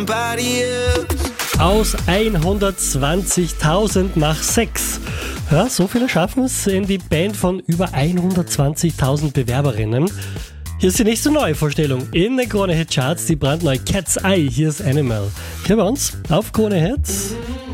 Aus 120.000 nach 6. Ja, so viele schaffen es in die Band von über 120.000 Bewerberinnen. Hier ist die nächste Neuvorstellung in den Krone Hit Charts, die brandneue Cat's Eye. Hier ist Animal. Hier bei uns auf Krone Hits.